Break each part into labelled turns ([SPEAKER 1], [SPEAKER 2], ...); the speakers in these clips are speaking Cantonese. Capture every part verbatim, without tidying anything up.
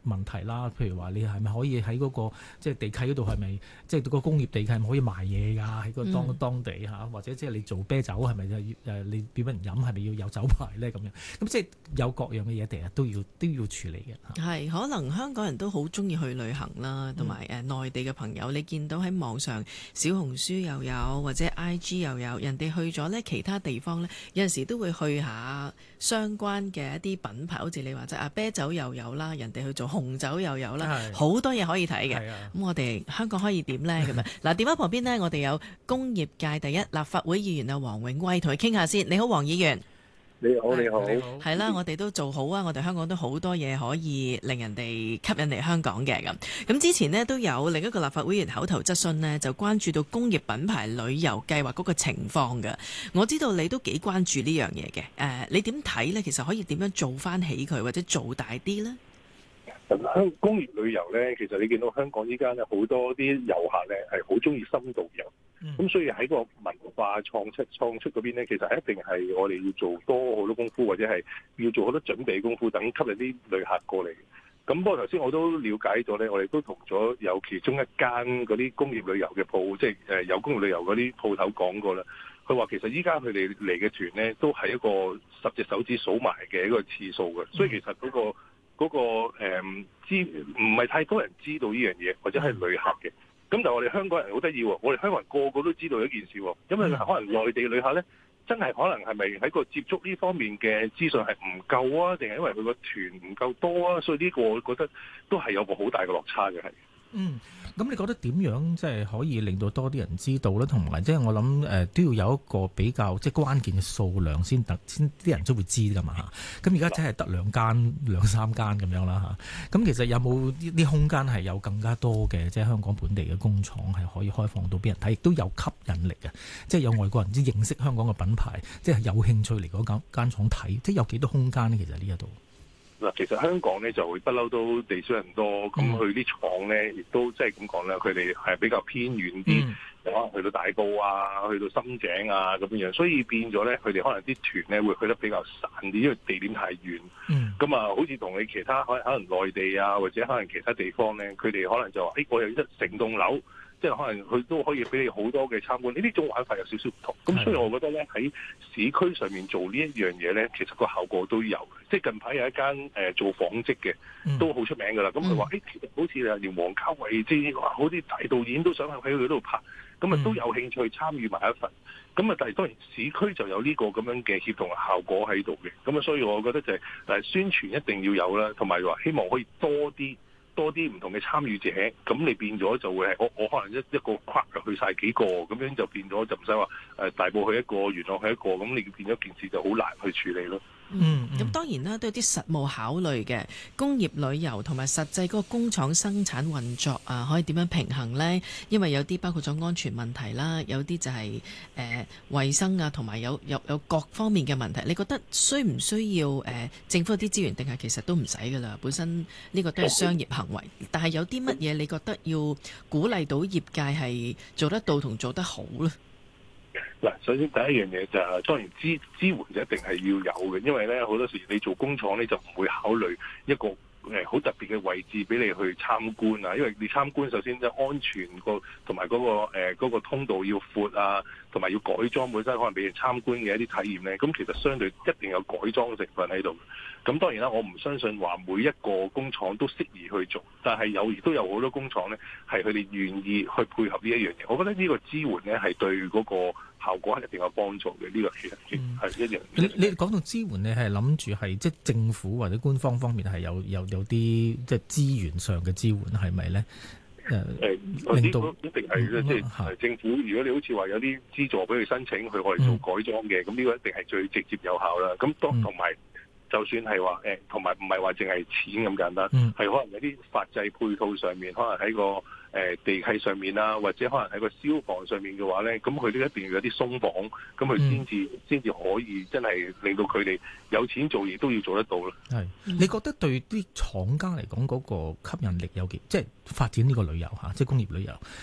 [SPEAKER 1] 問題啦。譬如話你係咪可以喺嗰、嗰個即係地契嗰度係咪即係個工業地契係咪可以賣嘢㗎？喺個當、嗯、當地嚇，或者即係你做啤酒係咪誒你俾人飲係咪要有酒牌咧咁樣？咁即係有各樣嘅嘢，第日都要都要處理嘅。
[SPEAKER 2] 係可能香港人都好中意去旅行啦，同埋誒內地嘅朋友，你見到喺網上小紅書又有或者 I G 又有，人哋去咗呢其他地方呢，有陣時都會去下相關嘅一啲品牌，好似你話齋啊啤酒又有啦，人哋去做紅酒又有啦，好多嘢可以睇嘅。咁、啊、我哋香港可以點呢？咁樣嗱，電話旁邊呢，我哋有工業界第一立法會議員啊黃永威，同佢傾下先。你好，黃議員。
[SPEAKER 3] 你好，你好，
[SPEAKER 2] 係啦，我哋都做好啊！我哋香港都好多嘢可以令人哋吸引嚟香港嘅咁。咁之前呢，都有另一個立法會議員口頭質詢呢，就關注到工業品牌旅遊計劃嗰個情況嘅。我知道你都幾關注呢樣嘢嘅。誒，你點睇呢？其實可以點樣做翻起佢，或者做大啲呢？
[SPEAKER 3] 香工業旅遊呢，其實你見到香港依家呢，好多啲遊客呢係好中意深度遊。咁、嗯、所以喺個文化創出創出嗰邊咧，其實一定係我哋要做多好多功夫，或者係要做好多準備功夫，等吸引啲旅客過嚟。咁不過頭先我都了解咗咧，我哋都同咗有其中一間嗰啲工業旅遊嘅鋪，即係誒有工業旅遊嗰啲鋪頭講過啦。佢話其實依家佢哋嚟嘅團咧，都係一個十隻手指數埋嘅一個次數嘅，所以其實嗰、嗰個嗰、嗰個誒知唔係太多人知道呢樣嘢，或者係旅客嘅。咁但係我哋香港人好得意喎，我哋香港人個個都知道一件事喎，因為可能內地旅客咧，真係可能係咪喺個接觸呢方面嘅資訊係唔夠啊，定係因為佢個團唔夠多啊？所以呢個我覺得都係有個好大嘅落差嘅係。
[SPEAKER 1] 嗯，咁你覺得點樣即係可以令到多啲人知道咧？同埋即係我諗誒、呃、都要有一個比較即係關鍵嘅數量先得，先啲人都會知噶嘛嚇。咁而家真係得兩間兩三間咁樣啦嚇。咁其實有冇啲空間係有更加多嘅即係香港本地嘅工廠係可以開放到俾人睇，亦都有吸引力嘅，即係有外國人知認識香港嘅品牌，即係有興趣嚟嗰間間廠睇，即係有幾多空間呢？其實呢一度。
[SPEAKER 3] 嗱，其實香港咧就會不嬲都地少人多，咁去啲廠咧亦都即係咁講咧，佢哋係比較偏遠啲，可能、嗯、去到大埔啊，去到深井啊咁樣，所以變咗咧，佢哋可能啲團咧會去得比較散啲，因為地點太遠。咁啊、嗯，好似同你其他可能可能內地啊，或者可能其他地方咧，佢哋可能就話，誒、欸，我有一成棟樓。即係可能佢都可以俾你好多嘅參觀，呢啲種玩法有少少唔同。咁所以我覺得咧喺市區上面做呢一樣嘢咧，其實個效果都有。即係近排有一間誒、呃、做紡織嘅，都好出名㗎啦。咁佢話誒，其實好似啊連王家衛即係哇，好啲大導演都想喺佢度拍，咁啊都有興趣參與埋一份。咁啊，但係當然市區就有呢個咁樣嘅協同效果喺度嘅。咁啊，所以我覺得就係、是、誒宣傳一定要有啦，同埋話希望可以多啲。多啲唔同嘅參與者，咁你變咗就會係我我可能一一個框去晒幾個，咁樣就變咗就唔使話誒大埔去一個，元朗去一個，咁你變咗件事就好難去處理咯。
[SPEAKER 2] 嗯，咁當然啦，都有啲實務考慮嘅，工業旅遊同埋實際嗰個工廠生產運作啊，可以點樣平衡呢？因為有啲包括咗安全問題啦，有啲就係誒衞生啊，同埋有有有各方面嘅問題。你覺得需唔需要誒、呃、政府啲資源，定係其實都唔使噶啦？本身呢個都係商業行為，但係有啲乜嘢你覺得要鼓勵到業界係做得到同做得好呢？
[SPEAKER 3] 嗱，首先第一樣嘢就係、是、當然支支援就一定係要有嘅，因為咧好多時你做工廠咧就唔會考慮一個誒好特別嘅位置俾你去參觀啊，因為你參觀首先即係安全個同埋嗰個誒、呃嗰個通道要闊啊，同埋要改裝本身可能俾人參觀嘅一啲體驗咧，咁其實相對一定有改裝成分喺度。咁當然啦，我唔相信話每一個工廠都適宜去做，但係有亦都有好多工廠咧係佢哋願意去配合呢一樣嘢。我覺得呢個支援咧係對嗰個效果係一定有幫助嘅。呢、呢個其實係一樣。
[SPEAKER 1] 你你講到支援，你係諗住係即係政府或者官方方面係有有有啲即係資源上嘅支援係咪咧？誒誒，令到
[SPEAKER 3] 一定係即係政府。如果你好似話有啲資助俾佢申請去我哋做改裝嘅，咁呢、嗯、個一定係最直接有效啦。咁當同埋。就算係話誒，同埋唔係話淨係錢咁簡單，係、嗯、可能有啲法制配套上面，可能喺個誒、呃、地契上面啊，或者可能喺個消防上面嘅話咧，咁佢都一定要有啲鬆綁，咁佢先至先至可以真係令到佢哋有錢做，亦都要做得到咯。
[SPEAKER 1] 係，你覺得對啲廠家嚟講嗰個吸引力有幾？即係發展呢個旅遊嚇，即係工業旅遊。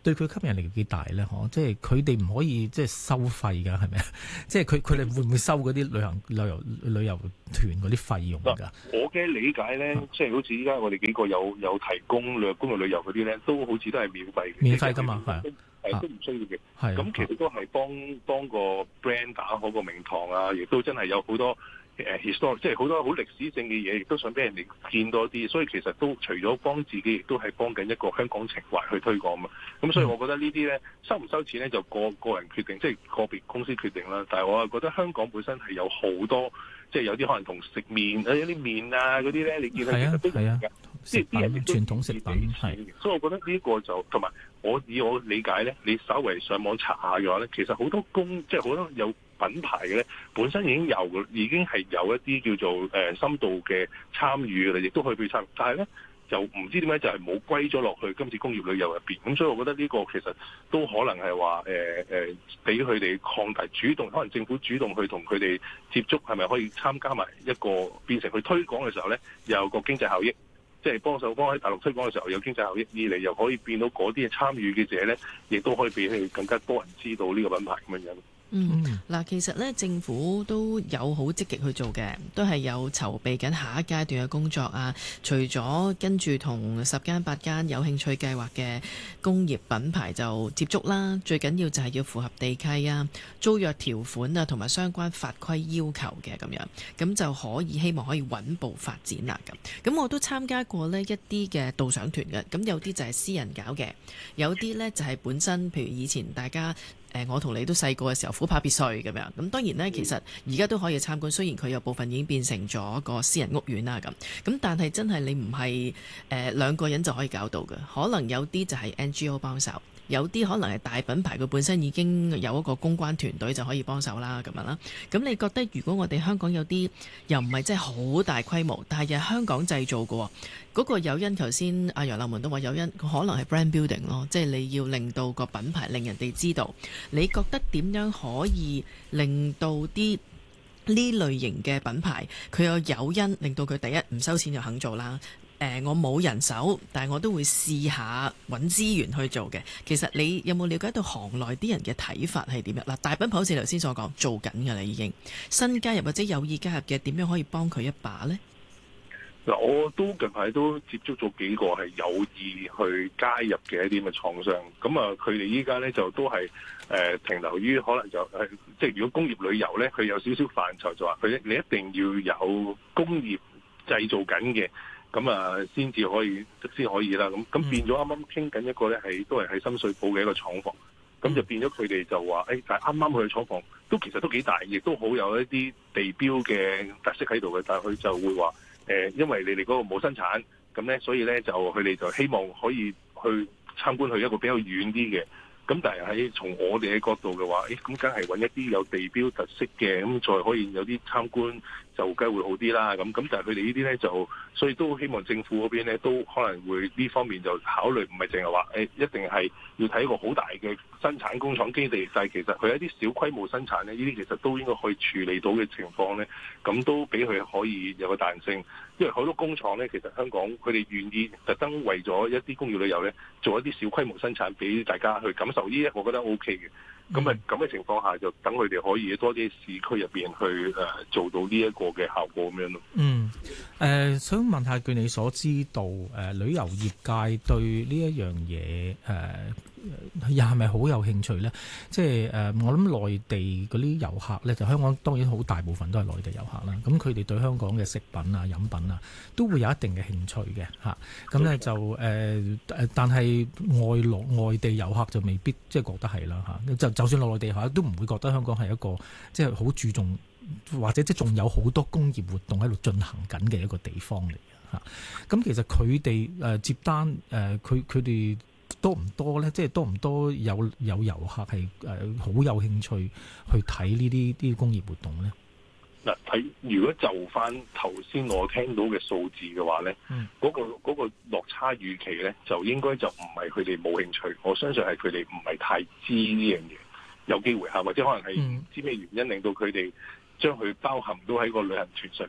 [SPEAKER 1] 對佢吸引力幾大咧？嗬，即係佢哋唔可以即係收費㗎，係咪啊？即係佢佢哋會唔會收嗰啲旅行旅遊旅遊團嗰啲費用㗎？
[SPEAKER 3] 我嘅理解咧，啊、即係好似依家我哋幾個有有提供旅公路旅遊嗰啲咧，都好似都係免費嘅。
[SPEAKER 1] 免費㗎嘛，係
[SPEAKER 3] 係都唔需要嘅。
[SPEAKER 1] 係
[SPEAKER 3] 咁其實都係幫幫個 brand 打好個名堂啊，亦都真係有好多。誒 historic 即係好多好歷史性嘅嘢，亦都想俾人哋見多啲，所以其實都除咗幫自己，亦都係幫緊一個香港情懷去推廣嘛。咁所以我覺得呢啲咧收唔收錢咧就個個人決定，即係個別公司決定啦。但係我又覺得香港本身係有好多，即係有啲可能同食麵啊、有啲麵啊嗰啲咧，你見到其實都係㗎，即係啲人傳統食品係。所以我覺得呢個就同埋我以我理解咧，你稍為上網查下嘅話咧，其實好多公即係好多有品牌嘅咧，本身已經有已經係有一啲叫做誒、呃、深度嘅參與嘅啦，亦都可以俾參與，但係咧就唔知點解就係冇歸咗落去今次工業旅遊入邊，咁所以我覺得呢個其實都可能係話誒誒俾佢哋擴大主動，可能政府主動去同佢哋接觸，係咪可以參加埋一個變成去推廣嘅時候咧，又有個經濟效益，即係幫手幫喺大陸推廣嘅時候有經濟效益，二嚟又可以變到嗰啲嘅參與嘅者咧，亦都可以俾佢哋更加多人知道呢個品牌咁樣樣。
[SPEAKER 2] 嗯，嗱，其實咧政府都有好積極去做嘅，都係有籌備緊下一階段嘅工作啊。除咗跟住同十間八間有興趣計劃嘅工業品牌就接觸啦，最緊要就係要符合地契啊、租約條款啊同埋相關法規要求嘅咁樣，咁就可以希望可以穩步發展啦咁。咁我都參加過呢一啲嘅導賞團嘅，咁有啲就係私人搞嘅，有啲呢就係本身譬如以前大家。誒，我同你都細個嘅時候，虎豹別墅咁樣。咁當然呢，其實而家都可以參觀。雖然佢有部分已經變成咗個私人屋苑啦，咁咁，但係真係你唔係誒兩個人就可以搞到嘅。可能有啲就係 N G O 幫手，有啲可能係大品牌，佢本身已經有一個公關團隊就可以幫手啦，咁樣啦。咁你覺得如果我哋香港有啲又唔係真係好大規模，但係又係香港製造嘅？嗰個誘因，頭先阿楊立門都話誘因，可能係 brand building 咯，即係你要令到個品牌令人哋知道。你覺得點樣可以令到啲呢類型嘅品牌佢有誘因，令到佢第一唔收錢就肯做啦？誒、呃，我冇人手，但係我都會試下揾資源去做嘅。其實你有冇了解到行內啲人嘅睇法係點樣？嗱，大品牌好似頭先所講做緊㗎啦，已經新加入或者有意加入嘅，點樣可以幫佢一把呢？
[SPEAKER 3] 嗱，我都近排都接觸咗幾個係有意去加入嘅一啲咁嘅廠商，咁啊，佢哋依家咧就都係誒、呃、停留於可能就係、是、即係如果工業旅遊咧，佢有少少範疇就話佢你一定要有工業製造緊嘅，咁啊先至可以先可以啦。咁咁變咗啱啱傾緊一個咧係都係喺深水埗嘅一個廠房，咁就變咗佢哋就話誒、哎，但係啱啱佢嘅廠房都其實都幾大，亦都好有一啲地標嘅特色喺度嘅，但係佢就會話。誒，因為你哋嗰個冇生產，咁咧，所以咧就佢哋就希望可以去參觀去一個比較遠啲嘅。咁但係喺從我哋嘅角度嘅話，誒咁梗係揾一啲有地標特色嘅，咁再可以有啲參觀就梗係會好啲啦。咁咁但係佢哋呢啲咧就，所以都希望政府嗰邊咧都可能會呢方面就考慮，唔係淨係話誒一定係要睇一個好大嘅生產工廠基地，但係其實佢一啲小規模生產咧，呢啲其實都應該可以處理到嘅情況咧，咁都俾佢可以有個彈性。因為好多工廠咧，其實香港佢哋願意特登為咗一啲工業旅遊咧，做一啲小規模生產俾大家去感受呢一，我覺得 O K 嘅。咁啊咁嘅情況下，就等佢哋可以多啲市區入邊去誒、呃、做到呢一個嘅效果咁樣咯。
[SPEAKER 1] 嗯，誒、呃、想問下，據你所知道，誒、呃、旅遊業界對呢一樣嘢誒又係咪好有興趣咧？即係誒、呃、我諗內地嗰啲遊客咧，就香港當然好大部分都係內地遊客啦。咁佢哋對香港嘅食品啊、飲品啊，都會有一定嘅興趣嘅嚇。咁、啊、咧就誒誒、呃，但係外來外地遊客就未必即係覺得係啦嚇。就就算內地遊客都唔會覺得香港係一個即係好注重或者即係仲有好多工業活動喺度進行緊嘅一個地方嚟嘅嚇。咁、啊、其實佢哋誒接單誒，佢佢哋多唔多咧？即係多唔多有有遊客係誒好有興趣去睇呢啲啲工業活動咧？
[SPEAKER 3] 嗱，睇如果就翻頭先我聽到嘅數字嘅話咧，嗰、嗯嗰個嗰、嗰個落差預期咧，就應該就唔係佢哋冇興趣，我相信係佢哋唔係太知呢樣嘢，有機會嚇，或者可能係唔知咩原因令到佢哋將佢包含都喺個旅行團上面。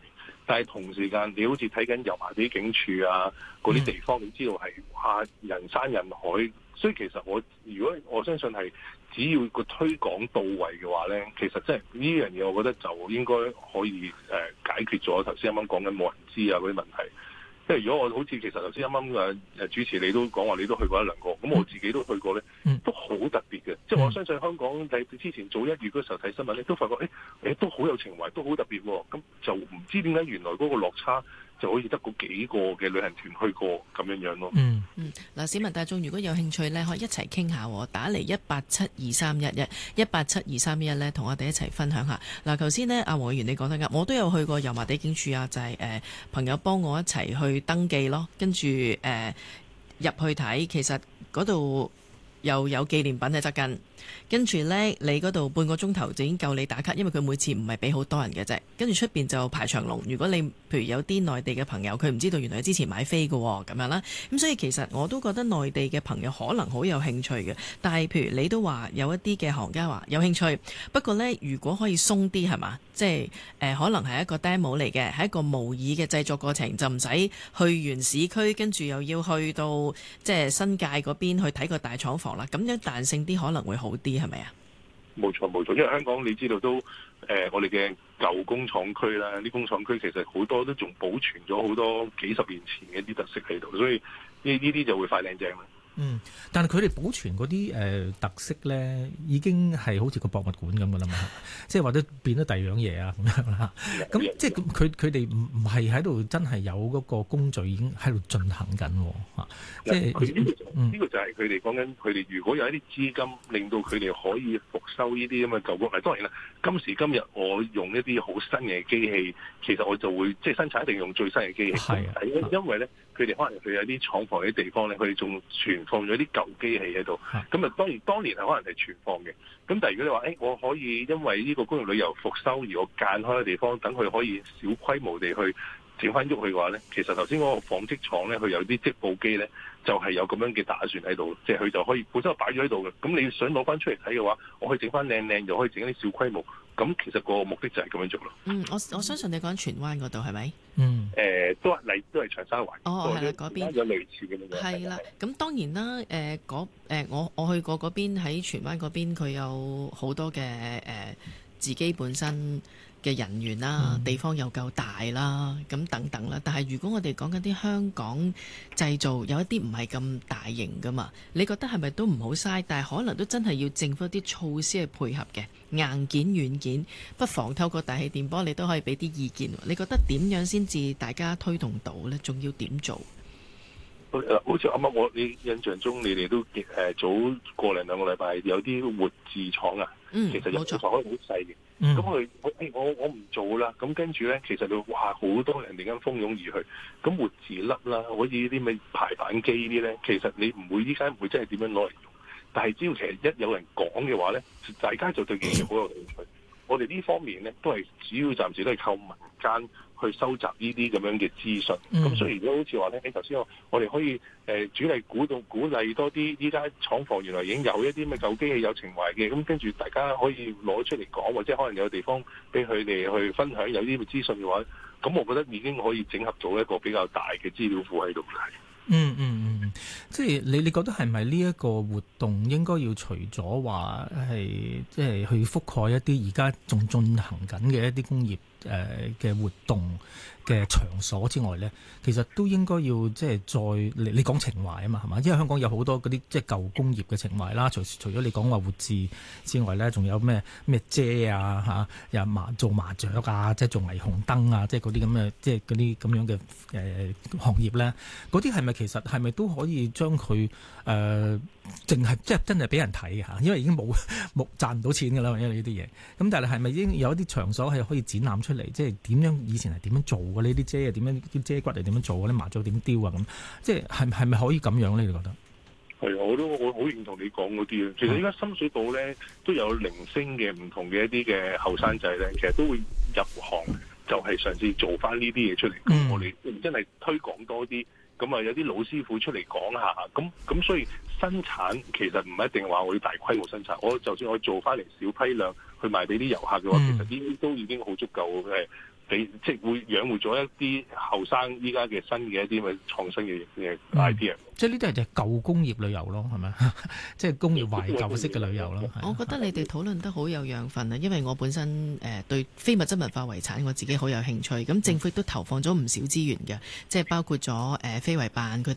[SPEAKER 3] 但係同時間你好似睇緊油麻地警署啊嗰啲地方，你知道係哇人山人海，所以其實我如果我相信係只要個推廣到位嘅話咧，其實真係呢樣嘢，我覺得就應該可以誒、呃、解決咗頭先啱啱講緊冇人知啊嗰啲問題。即係如果我好似其實頭先啱啱誒誒主持你都講話你都去過一兩個，咁我自己都去過咧，都好特別嘅。即係我相信香港喺之前早一月嗰時候睇新聞咧，都發覺誒誒、欸、都好有情懷，都好特別喎。咁就唔知點解原來嗰個落差就可以得嗰幾個嘅旅行團去過咁樣樣咯。
[SPEAKER 2] 嗯嗯，嗱，市民大眾如果有興趣呢，可以一齊傾下，打嚟一八七二三一一一八七二三一一呢，同我哋一齊分享下。嗱，頭先呢，阿黃議員你講得啱，我都有去過油麻地警署啊，就係、是、誒、呃、朋友幫我一齊去登記咯，跟住誒入去睇，其實嗰度又有紀念品喺側近。跟住呢，你嗰度半個鐘頭就已經夠你打卡，因為佢每次唔係俾好多人嘅啫。跟住出邊就排長龍。如果你譬如有啲內地嘅朋友，佢唔知道原來之前買飛嘅喎，咁樣啦。咁所以其實我都覺得內地嘅朋友可能好有興趣嘅。但係譬如你都話有一啲嘅行家話有興趣，不過呢，如果可以鬆啲係嘛，即係誒、呃、可能係一個 demo 嚟嘅，係一個模擬嘅製作過程，就唔使去完市區，跟住又要去到即係新界嗰邊去睇個大廠房啦。咁樣彈性啲可能會好啲。係咪啊？
[SPEAKER 3] 冇錯冇錯，因為香港你知道都誒、呃，我哋嘅舊工廠區啦，啲工廠區其實好多都仲保存咗好多幾十年前嘅啲特色喺度，所以呢呢啲就會快靚正啦。
[SPEAKER 1] 嗯，但係佢哋保存嗰啲誒特色咧，已經係好似個博物館咁噶啦嘛，即係或者變咗第二樣嘢啊咁樣啦。咁即係佢佢哋唔唔係喺度真係有嗰個工序已經喺度進行緊嚇，即係
[SPEAKER 3] 佢呢個就呢個就係佢哋講緊，佢哋如果有一啲資金令到佢哋可以復修呢啲咁嘅舊屋。嗱當然啦，今時今日我用一啲好新嘅機器，其實我就會即係生產一定用最新嘅機器。係啊，因為咧佢哋可能佢有啲廠房啲地方咧，佢哋仲存放咗啲舊機器喺度，咁啊當然當年係可能係存放嘅，咁但係如果你話誒、欸、我可以因為呢個工業旅遊復修而我間開嘅地方，等佢可以小規模地去整翻喐去嘅話咧，其實頭先嗰個紡織廠咧，佢有啲織布機咧，就係、是、有咁樣嘅打算喺度，即係佢就可以本身擺咗喺度嘅，咁你想攞翻出嚟睇嘅話，我可以整翻靚靚，又可以整啲小規模，咁其實個目的就係咁樣做咯。
[SPEAKER 2] 嗯，我我相信你講荃灣嗰度係咪？
[SPEAKER 1] 嗯，
[SPEAKER 3] 誒、呃、都係嚟都係長沙灣。
[SPEAKER 2] 哦，係啦，嗰邊
[SPEAKER 3] 有類似嘅嘢。
[SPEAKER 2] 係啦，咁當然啦，誒、呃，嗰、呃、我我去過嗰邊喺荃灣嗰邊，佢有好多嘅誒、呃、自己本身嘅人員啦，
[SPEAKER 1] 嗯、
[SPEAKER 2] 地方又夠大啦，咁等等啦。但係如果我哋講緊啲香港製造，有一啲唔係咁大型噶嘛，你覺得係咪都唔好嘥？但係可能都真係要政府一啲措施去配合嘅硬件、軟件，不妨透過大氣電波，你都可以俾啲意見。你覺得點樣先至大家推動到呢？仲要點做？
[SPEAKER 3] 好似啱啱我你印象中，你哋都誒早過零兩個禮拜有啲活字廠啊，
[SPEAKER 2] 嗯、
[SPEAKER 3] 其實有廠可以好細嘅。咁佢誒我我唔做啦，咁跟住咧，其實就哇好多人哋間蜂擁而去，咁活字粒啦，好似啲咩排版機呢啲咧，其實你唔會依家唔會真係點樣攞嚟用，但係只要其實一有人講嘅話咧，大家就對件事好有興趣。我哋呢方面咧，都係主要暫時都係靠民間去收集呢啲咁樣嘅資訊。咁、嗯、所以如果好似話咧，喺頭先我我哋可以誒、呃、主力鼓動鼓勵多啲，依家廠房原來已經有一啲咩舊機器有情懷嘅，咁跟住大家可以攞出嚟講，或者可能有地方俾佢哋去分享有啲資訊嘅話，咁我覺得已經可以整合到一個比較大嘅資料庫喺度。
[SPEAKER 1] 嗯嗯嗯，即係你你覺得係咪呢一個活動應該要除咗話係即係去覆蓋一啲而家仲進行緊嘅一啲工業誒嘅、呃、活動嘅場所之外咧，其實都應該要即係再你你講情懷啊嘛，係嘛？因為香港有好多嗰啲即係舊工業嘅情懷啦，除除咗你講話活字之外咧，仲有咩咩遮啊嚇，又麻做麻雀啊，即係做霓虹燈啊，即係嗰啲咁嘅即係嗰啲咁樣嘅誒、呃、行業咧，嗰啲係咪其實係咪都可以將佢誒淨係即係真係俾人睇嚇？因為已經冇冇賺唔到錢㗎啦，因為呢啲嘢。咁但係係咪已經有一啲場所係可以展覽出嚟？即係點樣以前係點樣做嘅呢啲遮啊？點樣啲遮骨係點樣做嘅？啲麻雀點雕啊？咁即係係係咪可以咁樣咧？你覺得？
[SPEAKER 3] 係啊，我都我好認同你講嗰啲啊。其實依家深水埗咧都有零星嘅唔同嘅一啲嘅後生仔咧，其實都會入行，就係嘗試做翻呢啲嘢出嚟。咁、嗯、我哋真係推廣多啲。咁啊，有啲老師傅出嚟講下，咁咁所以生產其實唔一定話我要大規模生產，我就算我做翻嚟小批量去賣俾啲遊客嘅話，嗯、其實呢啲都已經好足夠嘅。 俾即係會養活咗一啲後生依家嘅新嘅一啲嘅創新嘅嘅 idea。
[SPEAKER 1] 嗯、即係呢啲係就係舊工業旅遊咯，係咪？即係工業懷舊式嘅旅遊咯。
[SPEAKER 2] 我覺得你哋討論得好有養分啊，因為我本身誒、呃、對非物質文化遺產我自己好有興趣，咁政府亦都投放咗唔少資源嘅，即係包括咗誒、呃、非遺辦佢